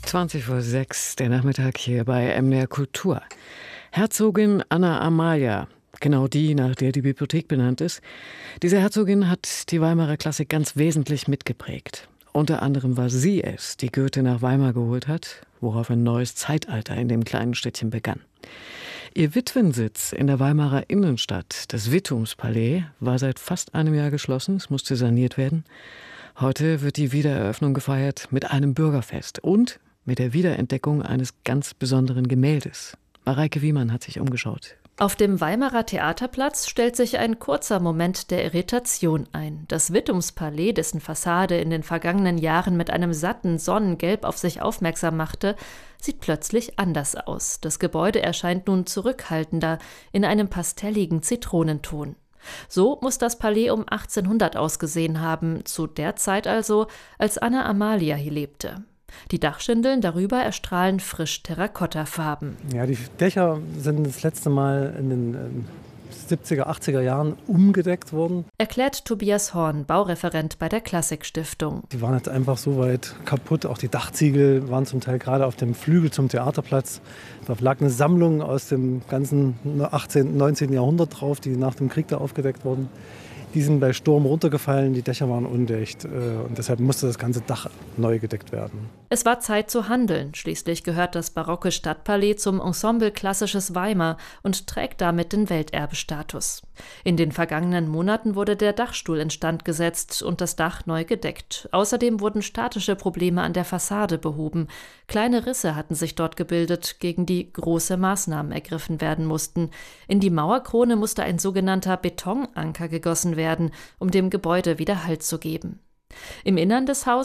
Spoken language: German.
20:06, der Nachmittag hier bei MDR Kultur. Herzogin Anna Amalia, genau die, nach der die Bibliothek benannt ist. Diese Herzogin hat die Weimarer Klassik ganz wesentlich mitgeprägt. Unter anderem war sie es, die Goethe nach Weimar geholt hat, worauf ein neues Zeitalter in dem kleinen Städtchen begann. Ihr Witwensitz in der Weimarer Innenstadt, das Wittumspalais, war seit fast einem Jahr geschlossen. Es musste saniert werden. Heute wird die Wiedereröffnung gefeiert mit einem Bürgerfest und mit der Wiederentdeckung eines ganz besonderen Gemäldes. Mareike Wiemann hat sich umgeschaut. Auf dem Weimarer Theaterplatz stellt sich ein kurzer Moment der Irritation ein. Das Wittumspalais, dessen Fassade in den vergangenen Jahren mit einem satten Sonnengelb auf sich aufmerksam machte, sieht plötzlich anders aus. Das Gebäude erscheint nun zurückhaltender, in einem pastelligen Zitronenton. So muss das Palais um 1800 ausgesehen haben, zu der Zeit also, als Anna Amalia hier lebte. Die Dachschindeln darüber erstrahlen frisch Terrakottafarben. Ja, die Dächer sind das letzte Mal in den 70er, 80er Jahren umgedeckt worden. Erklärt Tobias Horn, Baureferent bei der Klassikstiftung. Die waren jetzt einfach so weit kaputt. Auch die Dachziegel waren zum Teil gerade auf dem Flügel zum Theaterplatz. Da lag eine Sammlung aus dem ganzen 18., 19. Jahrhundert drauf, die nach dem Krieg da aufgedeckt wurden. Die sind bei Sturm runtergefallen, die Dächer waren undicht und deshalb musste das ganze Dach neu gedeckt werden. Es war Zeit zu handeln. Schließlich gehört das barocke Stadtpalais zum Ensemble Klassisches Weimar und trägt damit den Welterbestatus. In den vergangenen Monaten wurde der Dachstuhl instand gesetzt und das Dach neu gedeckt. Außerdem wurden statische Probleme an der Fassade behoben. Kleine Risse hatten sich dort gebildet, gegen die große Maßnahmen ergriffen werden mussten. In die Mauerkrone musste ein sogenannter Betonanker gegossen werden, um dem Gebäude wieder Halt zu geben. Im Innern des Hauses